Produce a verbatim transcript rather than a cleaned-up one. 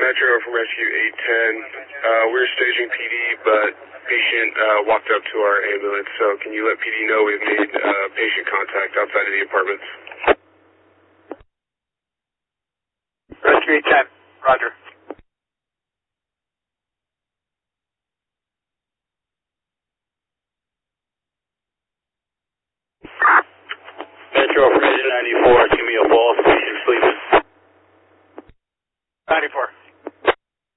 Metro from Rescue eight ten. Uh, we're staging P D, but patient uh, walked up to our ambulance, so can you let P D know we've made uh, patient contact outside of the apartments? Rescue eight ten, roger. Metro from Engine ninety-four.